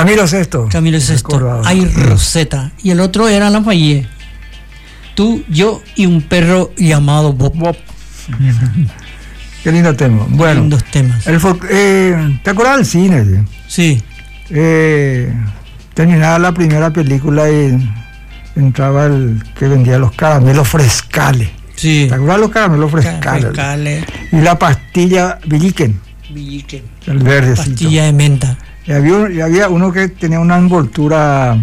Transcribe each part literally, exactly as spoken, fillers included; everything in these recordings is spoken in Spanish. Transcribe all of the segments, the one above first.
Camilo Sesto. Camilo Sesto. Hay Rosetta. Y el otro era Lafayette. Tú, yo y un perro llamado Bob. Bob. Qué lindo tema. Bueno, lindos temas. El fol- eh, ¿Te acuerdas del cine? Sí. Eh, terminaba la primera película y entraba el que vendía los caramelos frescales. Sí. ¿Te acuerdas los caramelos frescales? Frescales. Y la pastilla Villiquen. Villiquen. El verdecito. Pastilla de menta. Y había, y había uno que tenía una envoltura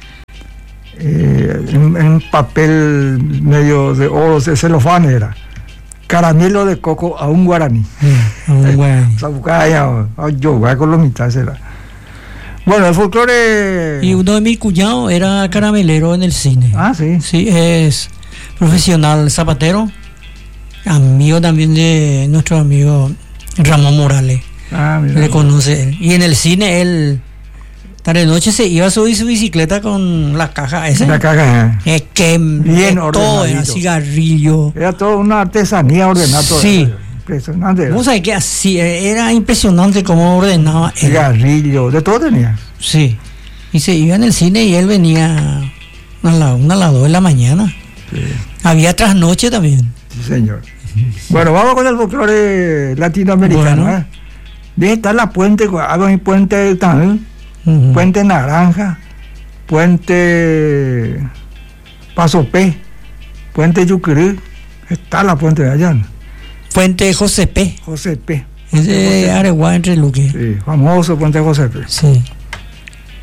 eh, en, en papel medio de oro, de celofán era. Caramelo de coco a un guaraní. Mm, a un guaraní. Yo voy con los mitad será. Bueno, el folclore. Y uno de mis cuñados era caramelero en el cine. Ah, sí. Sí, es profesional zapatero. Amigo también de nuestro amigo Ramón Morales. Ah, mira. Le conoce él. Y en el cine él tarde noche se iba a subir su bicicleta con la caja esa. La caja. Es que bien todo era cigarrillo. Era todo una artesanía ordenada. Sí. Impresionante. Vos sabés que así era impresionante cómo ordenaba él. Cigarrillo, de todo tenía. Sí. Y se iba en el cine y él venía a la una, a las dos de la mañana. Sí. Había trasnoche también. Sí, señor. Bueno, vamos con el folclore latinoamericano. Bueno. ¿eh? Bien, está la puente, hay puente también. Uh-huh. Puente Naranja, Puente Paso P, Puente Yucurí, está la puente de allá. Puente José P. José P. Es de Areguá entre Luque. Sí, famoso Puente José P. Sí.